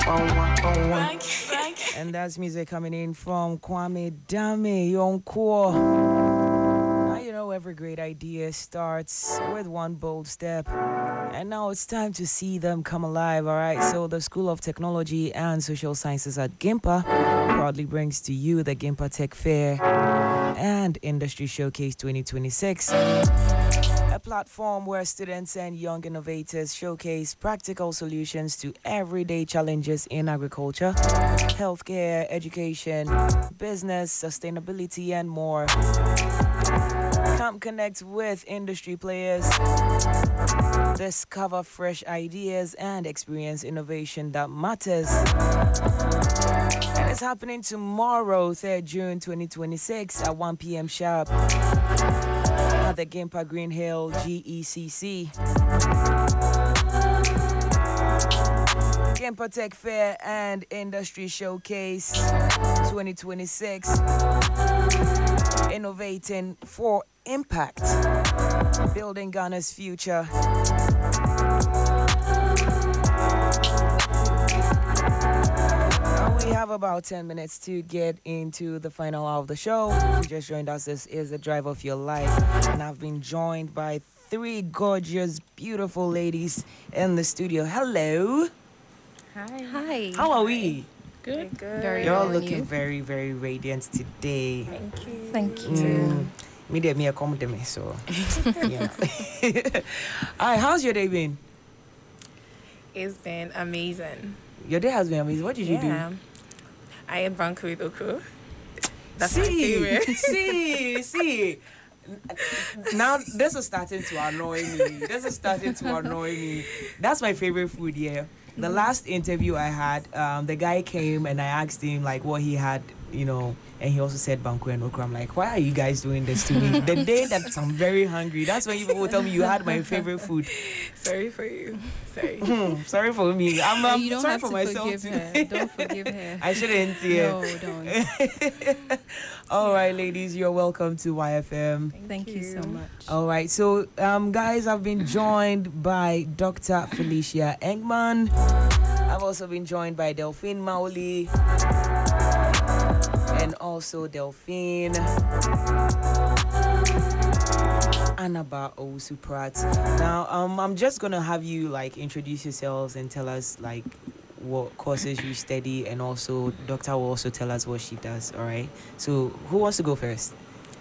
And that's music coming in from Kwame Dame Yonko. Now you know every great idea starts with one bold step. And now it's time to see them come alive, all right? So the School of Technology and Social Sciences at GIMPA proudly brings to you the GIMPA Tech Fair and Industry Showcase 2026. A platform where students and young innovators showcase practical solutions to everyday challenges in agriculture, healthcare, education, business, sustainability, and more. Come connect with industry players, discover fresh ideas, and experience innovation that matters. And it's happening tomorrow, 3rd June 2026 at 1 p.m. sharp at the GIMPA Green Hill GECC. GIMPA Tech Fair and Industry Showcase 2026. Innovating for impact, building Ghana's future. We have about 10 minutes to get into the final hour of the show. If you just joined us, this is The Drive of Your Life, and I've been joined by 3 gorgeous, beautiful ladies in the studio. Hello. Hi. How are we? Good. Very You're well, and looking you? very, very radiant today. Thank you. Me de me accommodate me, so yeah. Alright, how's your day been? It's been amazing. Your day has been amazing. What did you do? I had banku with Oko. That's my favorite. See. Now this is starting to annoy me. That's my favorite food, yeah. The last interview I had, the guy came and I asked him like what he had, and he also said banku and okra. I'm like, why are you guys doing this to me? The day that I'm very hungry, that's when you people tell me you had my favorate food. Sorry for you. Sorry. Sorry for me. I'm You don't sorry have for to myself forgive too. her. Don't forgive her. I shouldn't. Yeah. No, don't. All right, ladies, you're welcome to YFM. Thank you so much. All right, so guys, I've been joined by Dr. Felicia Engman. I've also been joined by Delphine Mauli and also Delphine Anaba Owusu-Pratt. Now, I'm just gonna have you like introduce yourselves and tell us like what courses you study, and also Doctor will also tell us what she does. All right. So, who wants to go first?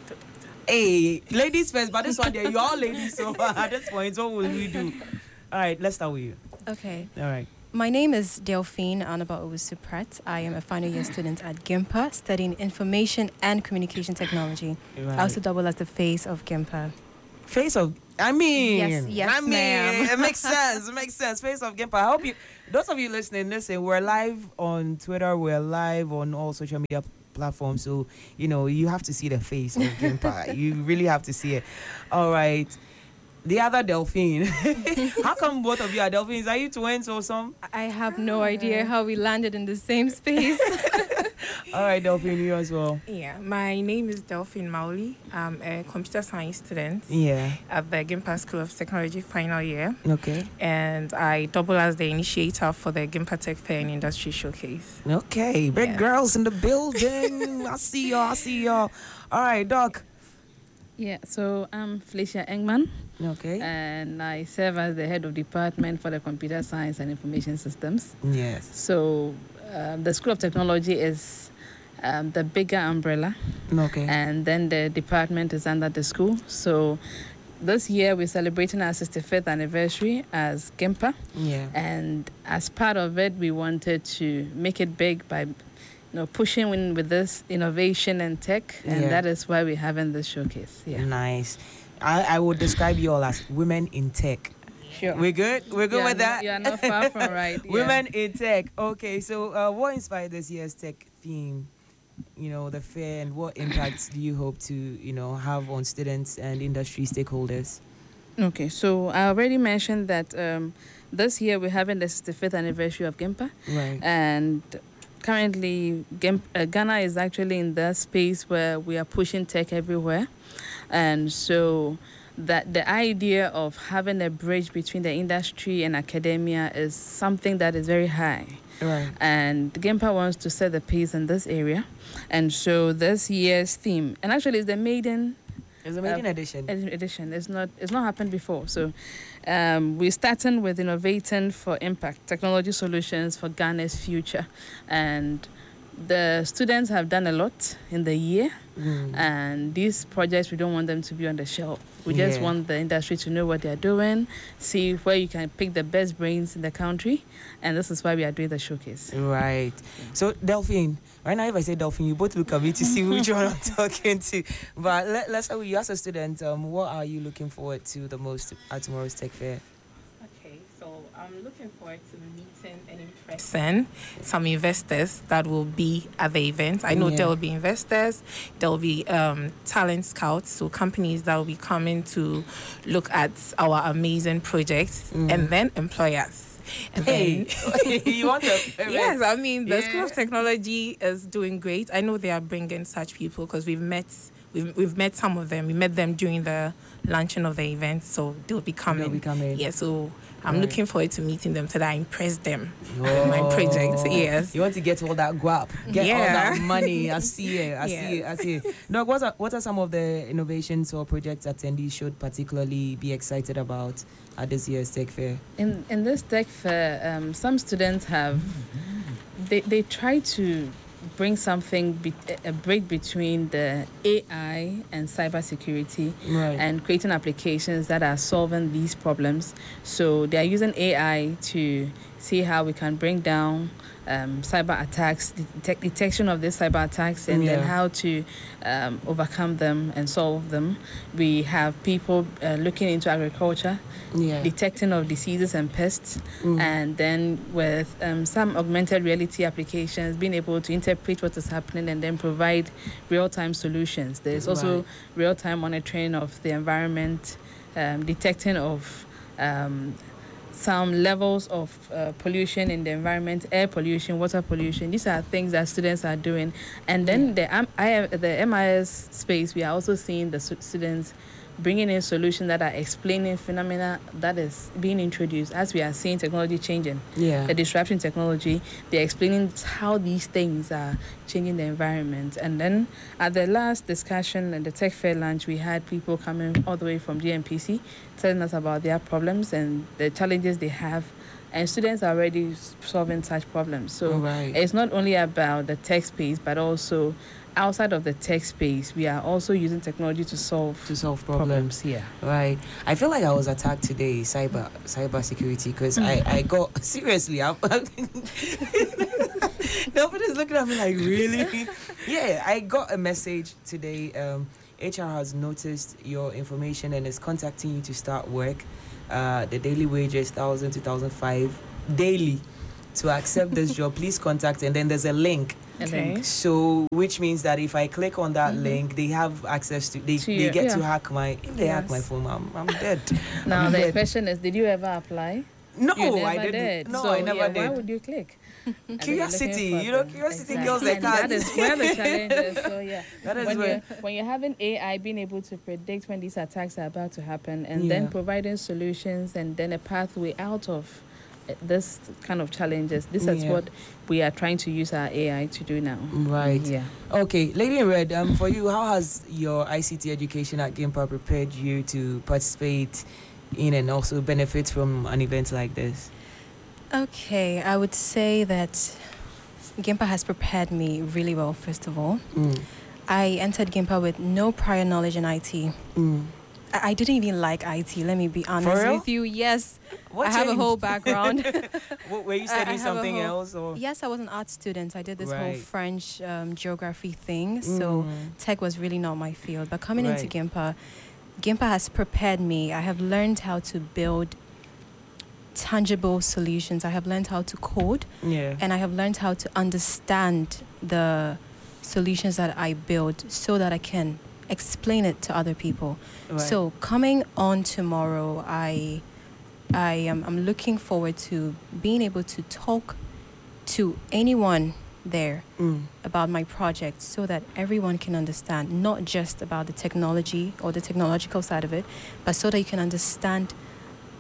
Hey, ladies first. But this one, you're all ladies. So at this point, what will we do? All right, let's start with you. Okay. All right. My name is Delphine Anaba Owusu-Pratt. I am a final year student at GIMPA studying information and communication technology. Right. I also double as the face of GIMPA. Face of, yes, ma'am. It makes sense. Face of GIMPA. I hope you, those of you listening, listen, we're live on Twitter, we're live on all social media platforms. So, you have to see the face of GIMPA. You really have to see it. All right. The other Delphine. How come both of you are Delphines? Are you twins or something? I have no idea how we landed in the same space. All right, Delphine, you as well. Yeah, my name is Delphine Mauli. I'm a computer science student at the GIMPA School of Technology final year. Okay. And I double as the initiator for the GIMPA Tech Fair and Industry Showcase. Okay, big girls in the building. I see y'all. All right, Doc. Yeah, so I'm Felicia Engman. Okay. And I serve as the head of department for the computer science and information systems. Yes. So the School of Technology is the bigger umbrella. Okay. And then the department is under the school. So this year we're celebrating our 65th anniversary as GIMPA. Yeah. And as part of it, we wanted to make it big by pushing in with this innovation and tech, and that is why we're having this showcase. Yeah. Nice. I would describe you all as women in tech. Sure. We're good with that? You're not far from right. Yeah. Women in tech. Okay, so what inspired this year's tech theme? The fair, and what impacts do you hope to, have on students and industry stakeholders? Okay, so I already mentioned that this year we're having the 65th anniversary of GIMPA. Right. And currently, Ghana is actually in that space where we are pushing tech everywhere. And so that the idea of having a bridge between the industry and academia is something that is very high. Right. And GIMPA wants to set the pace in this area. And so this year's theme, and actually it's the maiden. It's a maiden edition. It's not happened before. So we're starting with innovating for impact, technology solutions for Ghana's future. And the students have done a lot in the year. And these projects, we don't want them to be on the shelf. We just want the industry to know what they're doing, see where you can pick the best brains in the country, and this is why we are doing the showcase. Right. So, Delphine, right now if I say Delphine, you both look at me to see which one I'm talking to. But let's say you as a student, what are you looking forward to the most at tomorrow's Tech Fair? I'm looking forward to meeting and impressing some investors that will be at the event. I know there will be investors, there will be talent scouts, so companies that will be coming to look at our amazing projects, and then employers. And then, you want to? Yes, I mean, the School of Technology is doing great. I know they are bringing such people because we've met some of them. We met them during the launching of the event, so they'll be coming. Yeah, so I'm looking forward to meeting them so that I impress them with my project. Yes. You want to get all that guap, get all that money. I see it. No, what are some of the innovations or projects attendees should particularly be excited about at this year's Tech Fair? In this Tech Fair, some students have they try to bring something, a break between the AI and cybersecurity, and creating applications that are solving these problems. So they are using AI to see how we can bring down cyber attacks, detection of these cyber attacks, and then how to overcome them and solve them. We have people looking into agriculture, detecting of diseases and pests, and then with some augmented reality applications, being able to interpret what is happening and then provide real-time solutions. There's also real-time monitoring of the environment, detecting of some levels of pollution in the environment, air pollution, water pollution. These are things that students are doing. And then the MIS space, we are also seeing the students bringing in solutions that are explaining phenomena that is being introduced as we are seeing technology changing. The disruption technology, they're explaining how these things are changing the environment. And then at the last discussion at the Tech Fair lunch, we had people coming all the way from GMPC telling us about their problems and the challenges they have. And students are already solving such problems. So it's not only about the tech space, but also outside of the tech space, we are also using technology to solve problems. Right. I feel like I was attacked today, cyber security, because I got seriously. Nobody's looking at me like, really? I got a message today. HR has noticed your information and is contacting you to start work. The daily wage is 1,000 to 1,005 daily. To accept this job, please contact, and then there's a link. So, which means that if I click on that link, they have access to, they get to hack my, if they hack my phone, I'm dead. Now, the question is, did you ever apply? No, I didn't. No, I never did. Why would you click? Curiosity, curiosity kills the cat. That is where the challenge is. So, that is when you're having AI being able to predict when these attacks are about to happen, and then providing solutions and then a pathway out of this kind of challenges. This is what we are trying to use our AI to do now. Right. Okay, Lady in Red, for you, how has your ICT education at GIMPA prepared you to participate in and also benefit from an event like this? Okay, I would say that GIMPA has prepared me really well, first of all. I entered GIMPA with no prior knowledge in IT. I didn't even like IT, let me be honest with you. Yes, I have a whole background. Were you studying something else? Or? Yes, I was an art student. I did this whole French geography thing, so tech was really not my field. But coming into GIMPA has prepared me. I have learned how to build tangible solutions. I have learned how to code, and I have learned how to understand the solutions that I build so that I can explain it to other people. So coming on tomorrow, I'm looking forward to being able to talk to anyone there about my project so that everyone can understand, not just about the technology or the technological side of it, but so that you can understand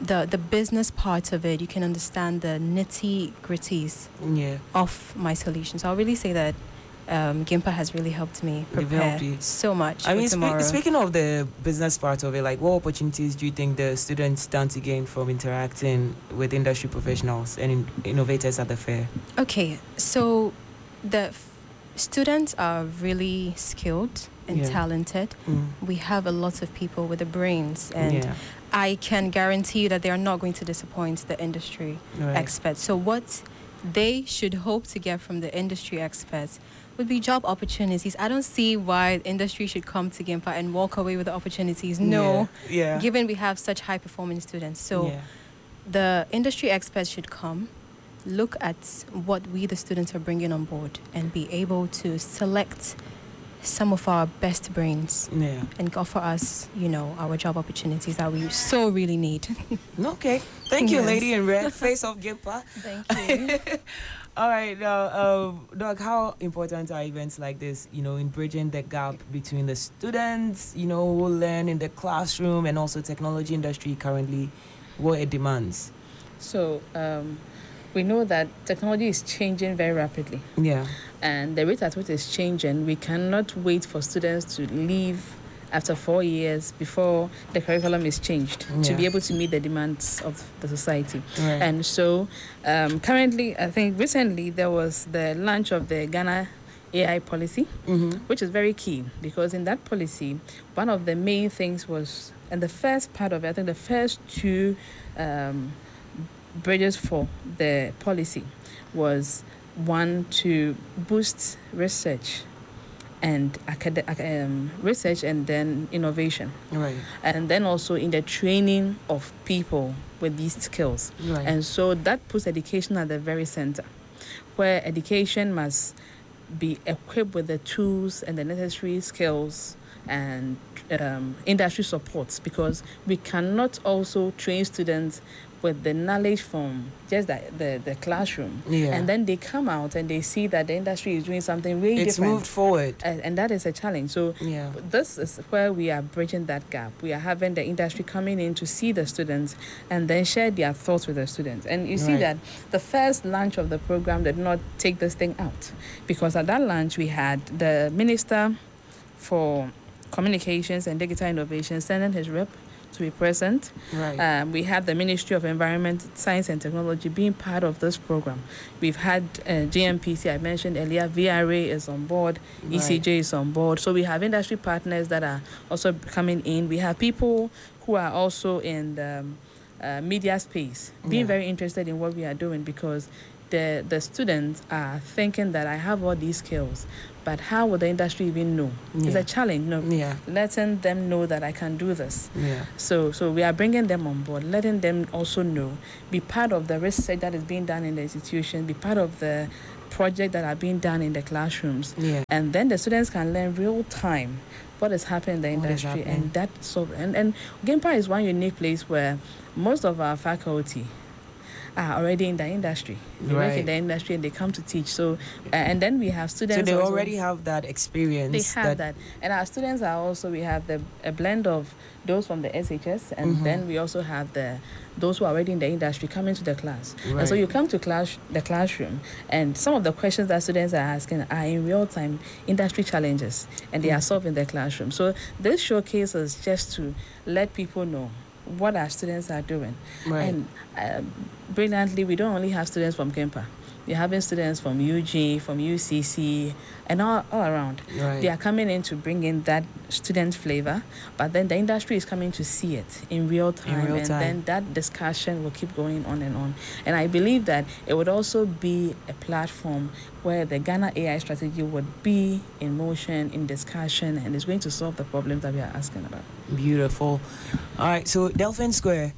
the business part of it, you can understand the nitty-gritties of my solution. So I'll really say that GIMPA has really helped me prepare so much. I mean, speaking of the business part of it, like what opportunities do you think the students stand to gain from interacting with industry professionals and innovators at the fair? Okay, so the students are really skilled and talented. We have a lot of people with the brains, and I can guarantee you that they are not going to disappoint the industry experts. So what they should hope to get from the industry experts would be job opportunities. I don't see why industry should come to GIMPA and walk away with the opportunities. No, given we have such high-performing students. So the industry experts should come, look at what we, the students, are bringing on board and be able to select some of our best brains and offer us, our job opportunities that we so really need. Okay. Thank you, Lady in Red, face of GIMPA. Thank you. All right, now, Doug, how important are events like this, in bridging the gap between the students, who learn in the classroom and also technology industry currently, what it demands? So, we know that technology is changing very rapidly. Yeah. And the rate at which it's changing, we cannot wait for students to leave after 4 years before the curriculum is changed to be able to meet the demands of the society. Right. And so currently, I think recently there was the launch of the Ghana AI policy, which is very key because in that policy, one of the main things was, and the first part of it, I think the first two bridges for the policy was one, to boost research and research and then innovation. Right. And then also in the training of people with these skills. Right. And so that puts education at the very center, where education must be equipped with the tools and the necessary skills and industry supports, because we cannot also train students with the knowledge from just the classroom. And then they come out and they see that the industry is doing something really different. It's moved forward. And that is a challenge. So this is where we are bridging that gap. We are having the industry coming in to see the students and then share their thoughts with the students. And you see that the first launch of the program did not take this thing out, because at that launch we had the Minister for Communications and Digital Innovation sending his rep to be present. Right. We have the Ministry of Environment, Science and Technology being part of this program. We've had GMPC, I mentioned earlier, VRA is on board, ECJ is on board. So we have industry partners that are also coming in. We have people who are also in the media space being very interested in what we are doing, because the students are thinking that I have all these skills, but how will the industry even know? It's a challenge, letting them know that I can do this. So we are bringing them on board, letting them also know, be part of the research that is being done in the institution, be part of the project that are being done in the classrooms. And then the students can learn real time what is happening in the industry. And that and GIMPA is one unique place where most of our faculty are already in the industry. They work in the industry and they come to teach. So, and then we have students. So they already have that experience. They have that. And our students are also, we have a blend of those from the SHS, and then we also have those who are already in the industry coming to the class. And so you come to the classroom, and some of the questions that students are asking are in real time industry challenges, and they are solved in the classroom. So this showcase is just to let people know what our students are doing. And brilliantly, we don't only have students from GIMPA. We're having students from UG, from UCC, and all around. They are coming in to bring in that student flavor, but then the industry is coming to see it in real time. Then that discussion will keep going on and on. And I believe that it would also be a platform where the Ghana AI strategy would be in motion, in discussion, and is going to solve the problems that we are asking about. Beautiful. All right, so Delphin Square,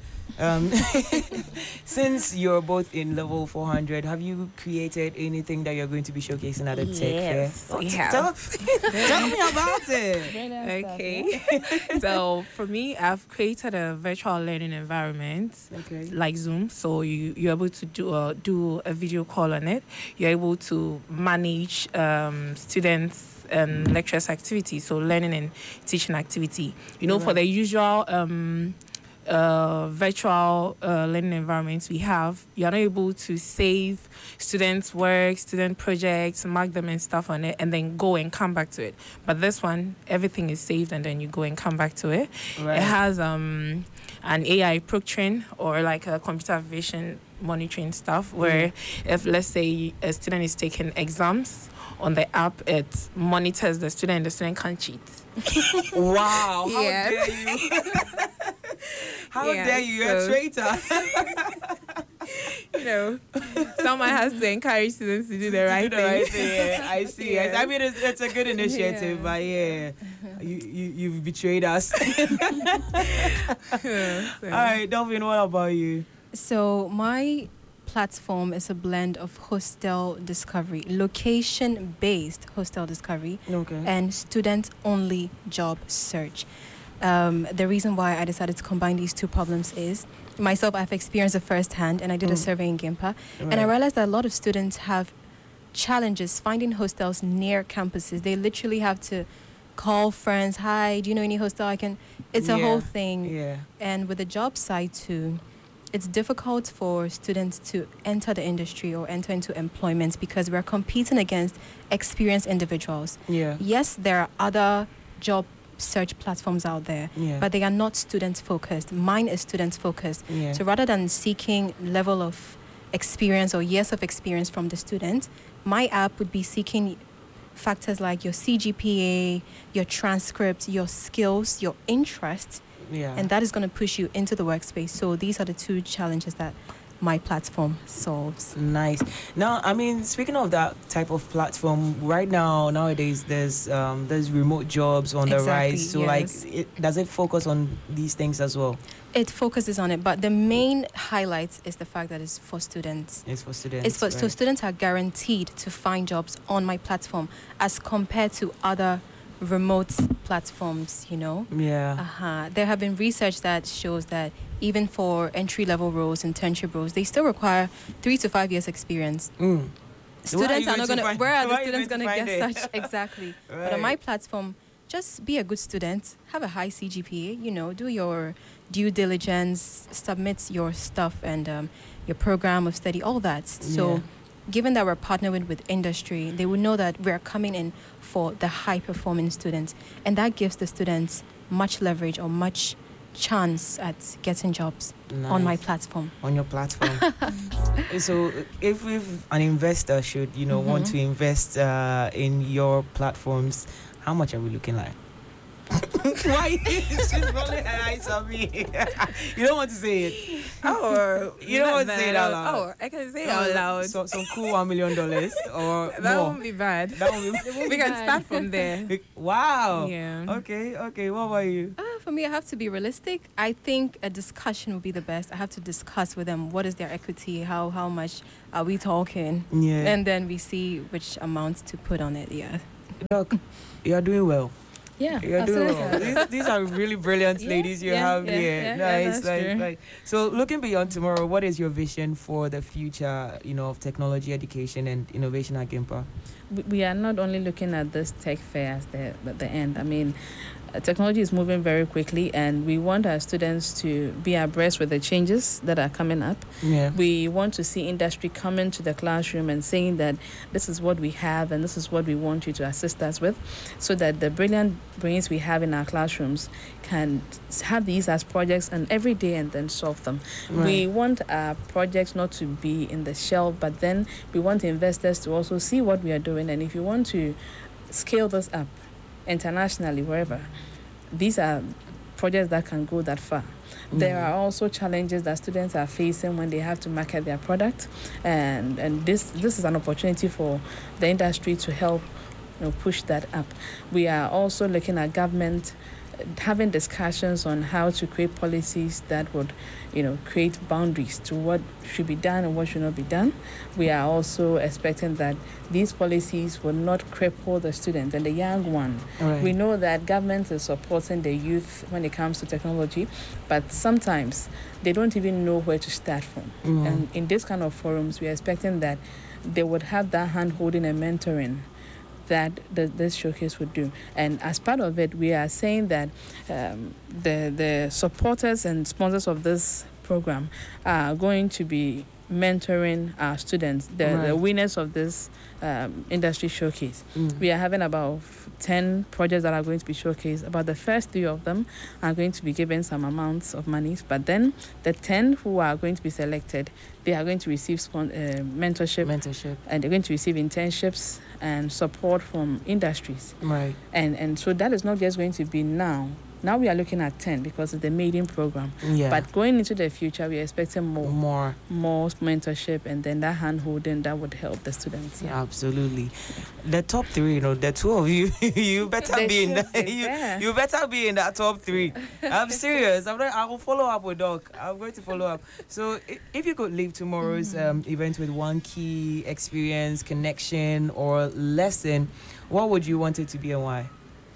since you're both in level 400, have you created anything that you're going to be showcasing at the Tech Fair? Yes, we have. Tell me about it. Okay. So for me, I've created a virtual learning environment, like Zoom. So you're able to do a video call on it. You're able to manage students and lecturers' activities, so learning and teaching activity. For the usual virtual learning environments we have, you're not able to save students' work, student projects, mark them and stuff on it, and then go and come back to it. But this one, everything is saved and then you go and come back to it. Right. It has an AI proctoring or like a computer vision monitoring stuff where if, let's say, a student is taking exams on the app, it monitors the student and the student can't cheat. Wow, how dare you? How dare you? You're a traitor. Someone has to encourage students to do the right thing. Yeah, I see. Yeah. I mean, it's a good initiative, but you've betrayed us. All right, Delphine, what about you? So my platform is a blend of hostel discovery, location-based hostel discovery, and student-only job search. The reason why I decided to combine these two problems is myself, I've experienced it firsthand, and I did a survey in Gimpa, and I realized that a lot of students have challenges finding hostels near campuses. They literally have to call friends, hi, do you know any hostel I can... It's a whole thing. Yeah. And with the job side too, it's difficult for students to enter the industry or enter into employment because we're competing against experienced individuals. Yeah. Yes, there are other job search platforms out there, but they are not student-focused. Mine is student-focused. Yeah. So rather than seeking level of experience or years of experience from the student, my app would be seeking factors like your CGPA, your transcript, your skills, your interests, and that is going to push you into the workspace. So these are the two challenges that my platform solves. Nice. Now, I mean, speaking of that type of platform, right now, nowadays, there's remote jobs on the rise. So, does it focus on these things as well? It focuses on it, but the main highlight is the fact that it's for students. It's for students. So students are guaranteed to find jobs on my platform as compared to other remote platforms, Yeah. There have been research that shows that even for entry-level roles, internship roles, they still require 3 to 5 years experience. Students are not going to... Where are the students going to get such... Exactly. Right. But on my platform, just be a good student, have a high CGPA, do your due diligence, submit your stuff and your program of study, all that. So given that we're partnering with industry, they will know that we're coming in for the high-performing students. And that gives the students much leverage or much chance at getting jobs on my platform. On your platform. So if an investor should, want to invest in your platforms, how much are we looking like? Why? She's rolling her eyes on me. You don't want to say it. Oh, you don't want to say it out loud. Oh, I can say it out loud. Some cool $1 million or that more. Won't be bad. We can start from there. Wow. Yeah. Okay. What about you? For me, I have to be realistic. I think a discussion would be the best. I have to discuss with them what is their equity, how much are we talking, and then we see which amount to put on it. Yeah. Look, you're doing well. Yeah, you're doing well. These are really brilliant ladies you have here. Nice. So looking beyond tomorrow, what is your vision for the future, of technology, education, and innovation at Gimpa? We are not only looking at this tech fair as the end. I mean, technology is moving very quickly, and we want our students to be abreast with the changes that are coming up. Yeah. We want to see industry come into the classroom and saying that this is what we have and this is what we want you to assist us with, so that the brilliant brains we have in our classrooms can have these as projects and every day and then solve them. Right. We want our projects not to be in the shelf, but then we want investors to also see what we are doing, and if you want to scale this up internationally, wherever, these are projects that can go that far. There are also challenges that students are facing when they have to market their product, and this is an opportunity for the industry to help push that up. We are also looking at government having discussions on how to create policies that would create boundaries to what should be done and what should not be done. We are also expecting that these policies will not cripple the student and the young one. Right. We know that government is supporting the youth when it comes to technology, but sometimes they don't even know where to start from. And in this kind of forums, we are expecting that they would have that hand-holding and mentoring that this showcase would do. And as part of it, we are saying that the supporters and sponsors of this program are going to be mentoring our students, the winners of this industry showcase. We are having about 10 projects that are going to be showcased. About the first 3 of them are going to be given some amounts of money, but then the 10 who are going to be selected, they are going to receive mentorship, and they're going to receive internships and support from industries. Right. And so that is not just going to be now. Now we are looking at 10 because it's the maiden program. Yeah. But going into the future, we are expecting more mentorship, and then that hand-holding that would help the students. Yeah. Absolutely. The top 3, the 2 of you, you better be in that. You better be in that top 3. I'm serious. I will follow up with Doc. I'm going to follow up. So if you could leave tomorrow's event with one key experience, connection, or lesson, what would you want it to be and why?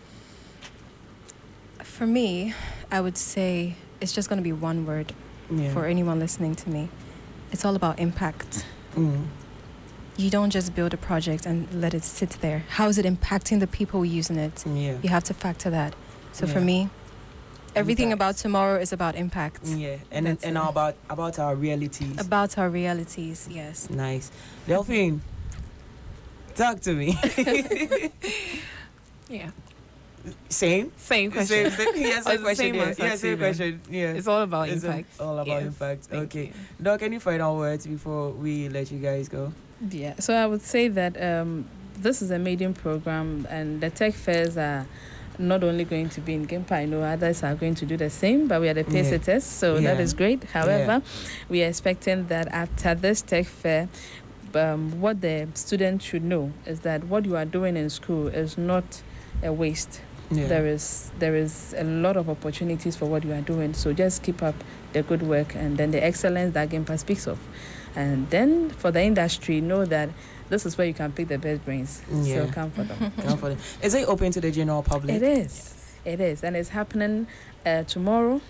For me, I would say it's just going to be one word for anyone listening to me. It's all about impact. You don't just build a project and let it sit there. How is it impacting the people using it? Yeah. You have to factor that. So for me, everything about tomorrow is about impact. Yeah, and about our realities. About our realities, yes. Nice. Delphine, talk to me. Yeah. Same question. Same question. Same question. Yeah. It's all about impact. All about impact. Okay. Doc, any final words before we let you guys go? Yeah. So I would say that this is a maiden program, and the tech fairs are not only going to be in Gimpa. I know others are going to do the same, but we are the pace setters, so that is great. However, we are expecting that after this tech fair, what the students should know is that what you are doing in school is not a waste. There is a lot of opportunities for what you are doing, so just keep up the good work and then the excellence that Gimpa speaks of. And then for the industry, know that this is where you can pick the best brains. So come for them. Is it open to the general public? It is. It is, and it's happening tomorrow.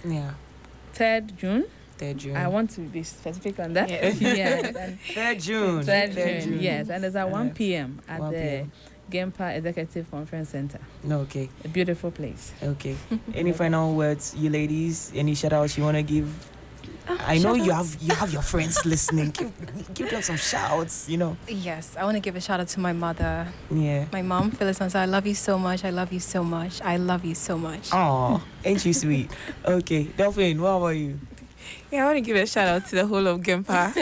3rd June. 3rd June. I want to be specific on that. 3rd June. 3rd June. Yes, and it's at 1 p.m. at 1 the Gimpa Executive Conference Center. Okay. A beautiful place. Okay. Any final words, you ladies? Any shout outs you want to give? I know you have your friends listening. Give them some shouts, Yes, I want to give a shout out to my mother. Yeah. My mom, Phyllis Ansa. I love you so much. I love you so much. I love you so much. Aw, ain't you sweet? Okay. Delphine, what about you? Yeah, I want to give a shout out to the whole of Gimpa.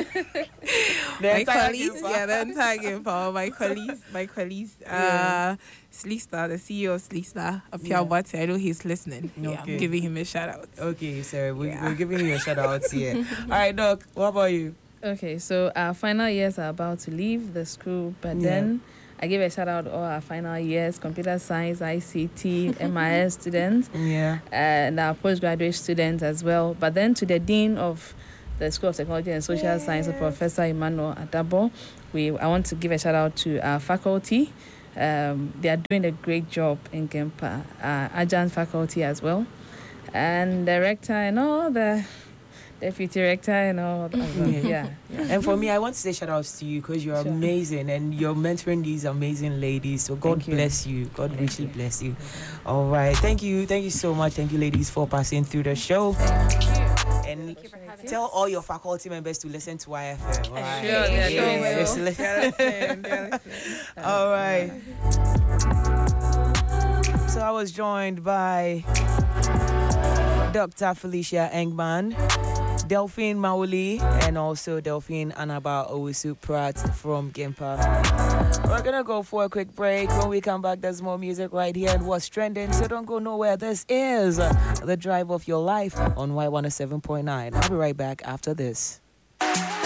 My colleagues, the entire Gimpa. My colleagues. Sleesta, the CEO of Sleesta, Apia Bate. I know he's listening. Yeah, I'm giving him a shout out. Okay, sir. We're giving you a shout out here. All right, Doc, what about you? Okay, so our final years are about to leave the school, but then I give a shout out to all our final years, computer science, ICT, MIS students, and our postgraduate students as well. But then to the Dean of the School of Technology and Social Sciences, Professor Emmanuel Adabo, I want to give a shout out to our faculty. They are doing a great job in Gimpa, adjunct faculty as well, and the rector and all the deputy rector and all. And for me, I want to say shout outs to you because you're amazing and you're mentoring these amazing ladies. So God bless you. God richly bless you. All right. Thank you so much. Thank you, ladies, for passing through the show. And tell all your faculty members to listen to YFM. Right? All right. So I was joined by Dr. Felicia Engman, Delphine Mauli, and also Delphine Anaba Owusu Pratt from Gimpa. We're going to go for a quick break. When we come back, there's more music right here and what's trending. So don't go nowhere. This is The Drive of Your Life on Y107.9. I'll be right back after this.